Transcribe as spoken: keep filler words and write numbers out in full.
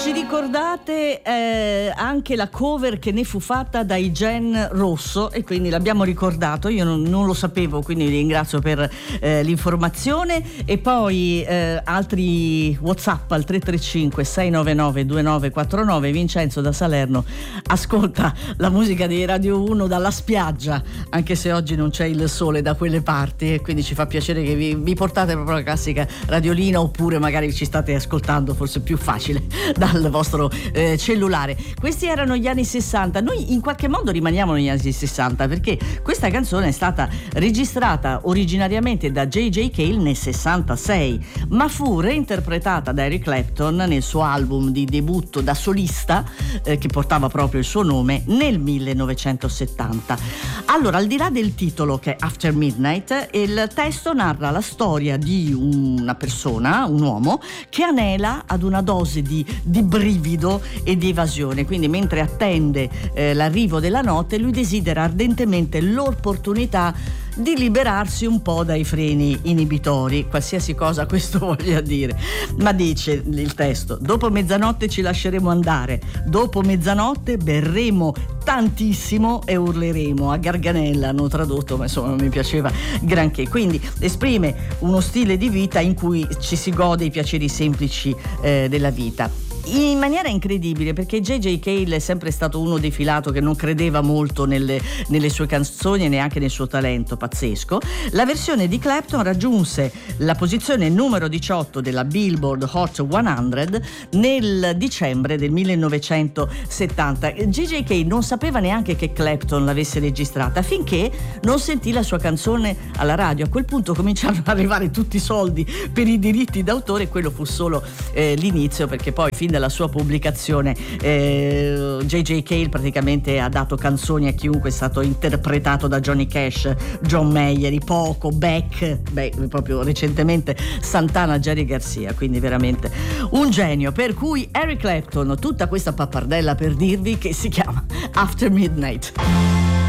ci ricordate eh, anche la cover che ne fu fatta dai Gen Rosso, e quindi l'abbiamo ricordato, io non, non lo sapevo, quindi vi ringrazio per eh, l'informazione. E poi eh, altri WhatsApp al tre tre cinque sei nove nove due nove quattro nove. Vincenzo da Salerno ascolta la musica di Radio uno dalla spiaggia, anche se oggi non c'è il sole da quelle parti, e quindi ci fa piacere che vi, vi portate proprio la classica radiolina, oppure magari ci state ascoltando, forse più facile, dal vostro eh, cellulare. Questi erano gli anni sessanta. Noi in qualche modo rimaniamo negli anni sessanta, perché questa canzone è stata registrata originariamente da J J Cale nel sessantasei, ma fu reinterpretata da Eric Clapton nel suo album di debutto da solista eh, che portava proprio il suo nome nel millenovecentosettanta. Allora, al di là del titolo, che è After Midnight, il testo narra la storia di una persona, un uomo, che anela ad una dose di, di brivido e di evasione. Quindi mentre attende eh, l'arrivo della notte, lui desidera ardentemente l'opportunità di liberarsi un po' dai freni inibitori, qualsiasi cosa questo voglia dire. Ma dice il testo: dopo mezzanotte ci lasceremo andare, dopo mezzanotte berremo tantissimo e urleremo. A Garganella hanno tradotto, ma insomma non mi piaceva granché. Quindi esprime uno stile di vita in cui ci si gode i piaceri semplici eh, della vita, in maniera incredibile, perché J J Cale è sempre stato uno defilato che non credeva molto nelle, nelle sue canzoni e neanche nel suo talento pazzesco. La versione di Clapton raggiunse la posizione numero diciotto della Billboard Hot cento nel dicembre del millenovecentosettanta. J J Cale non sapeva neanche che Clapton l'avesse registrata finché non sentì la sua canzone alla radio. A quel punto cominciarono ad arrivare tutti i soldi per i diritti d'autore, e quello fu solo eh, l'inizio, perché poi fin dalla sua pubblicazione eh, J J Cale praticamente ha dato canzoni a chiunque. È stato interpretato da Johnny Cash, John Mayer, Poco, Beck, beh, proprio recentemente Santana, Jerry Garcia, quindi veramente un genio. Per cui Eric Clapton, tutta questa pappardella per dirvi che si chiama After Midnight.